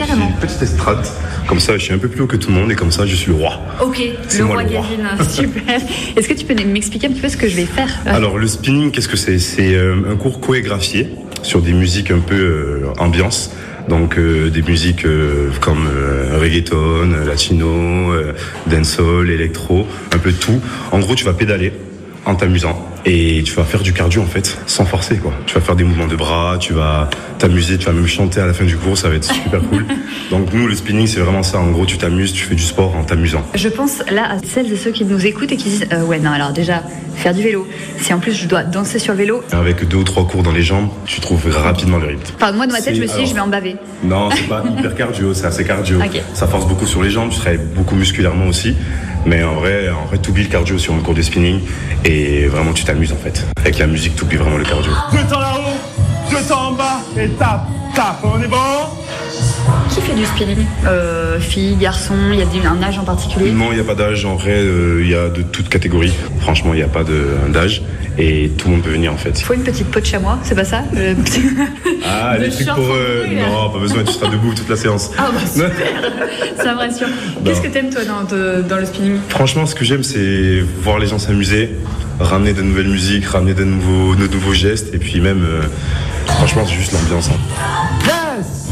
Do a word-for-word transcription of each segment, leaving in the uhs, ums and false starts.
carrément. J'ai une petite estrade, comme ça je suis un peu plus haut que tout le monde et comme ça je suis le roi. Ok, C'est le moi roi le roi. Gavin, super. Est-ce que tu peux m'expliquer un petit peu ce que je vais faire? Alors le spinning, qu'est-ce que c'est? C'est euh, un cours chorégraphié sur des musiques un peu euh, ambiance. Donc euh, des musiques euh, comme euh, reggaeton, latino, euh, dancehall, électro, un peu de tout. En gros, tu vas pédaler en t'amusant et tu vas faire du cardio en fait, sans forcer quoi. Tu vas faire des mouvements de bras, tu vas t'amuser, tu vas même chanter à la fin du cours, ça va être super cool. Donc nous, le spinning, c'est vraiment ça. En gros, tu t'amuses, tu fais du sport en t'amusant. Je pense là à celles et ceux qui nous écoutent et qui disent euh, ouais non alors déjà faire du vélo, si en plus je dois danser sur le vélo. Avec deux ou trois cours dans les jambes, tu trouves rapidement le rythme. Enfin moi de ma tête C'est- je me suis dit alors- je vais en baver. Non, c'est pas hyper cardio, c'est assez cardio. Ok. Ça force beaucoup sur les jambes, tu travailles beaucoup musculairement aussi. Mais en vrai, en vrai, t'oublies le cardio sur un cours de spinning et vraiment tu t'amuses en fait. Avec la musique, t'oublies vraiment le cardio. Je tends là-haut, je tends en bas, et tape, tape, on est bon? Qui fait du spinning? Euh, filles, garçons, il y a des- un âge en particulier? Non, il n'y a pas d'âge. En vrai, euh, il y a de toutes catégories. Franchement, il n'y a pas de- d'âge et tout le monde peut venir en fait. Faut une petite peau de chamois, c'est pas ça? Euh, Ah, de les trucs short pour en eux. bruit, là. Non, pas besoin, tu seras debout toute la séance. Ah bah super, ça me rassure. Qu'est-ce que t'aimes toi dans, de- dans le spinning? Franchement, ce que j'aime, c'est voir les gens s'amuser, ramener de nouvelles musiques, ramener de nouveaux, de nouveaux gestes et puis même, euh, franchement, c'est juste l'ambiance. hein. Yes!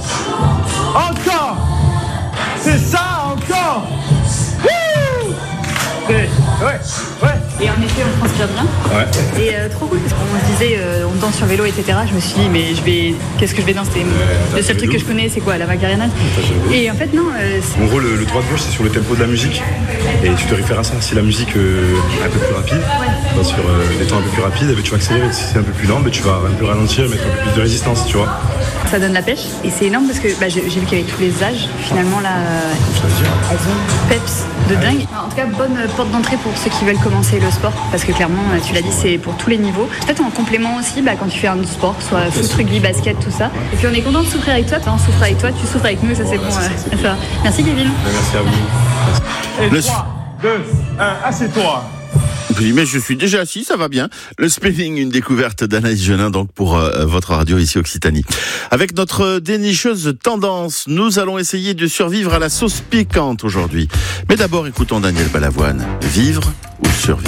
Encore! C'est ça, encore! Wouh! C'est- Ouais, ouais. Et en effet on transpire bien. Ouais. Et euh, trop cool parce qu'on se disait euh, on danse sur vélo et cetera. Je me suis dit mais je vais qu'est-ce que je vais danser? Le danser seul truc vélo. que je connais c'est quoi? La Macarena. Et en fait non. euh, c'est- En gros, le, le droit de gauche, c'est sur le tempo de la musique. Et tu te réfères à ça. Si la musique euh, est un peu plus rapide, bah, sur euh, des temps un peu plus rapides, eh ben, tu vas accélérer. Si c'est un peu plus lent, bah, tu vas un peu ralentir, mettre un peu plus de résistance, tu vois. Ça donne la pêche et c'est énorme parce que bah, j'ai j'ai vu qu'avec tous les âges, finalement là, elles ont du peps de dingue. En tout cas, bonne porte d'entrée pour ceux qui veulent commencer le sport parce que clairement, tu l'as dit, c'est pour tous les niveaux. Peut-être en complément aussi, bah, quand tu fais un sport, soit foot, rugby, basket, tout ça. Et puis on est content de souffrir avec toi. On souffre avec toi, tu souffres avec nous, ça c'est bon. euh, ça va. Merci Kevin. Bah, merci à vous. Et Le- trois, deux, un, assieds-toi. Oui, mais je suis déjà assis, ça va bien. Le spinning, une découverte d'Anaïs Genin, donc pour euh, votre radio ici Occitanie. Avec notre dénicheuse tendance, nous allons essayer de survivre à la sauce piquante aujourd'hui. Mais d'abord, écoutons Daniel Balavoine. Vivre ou survivre?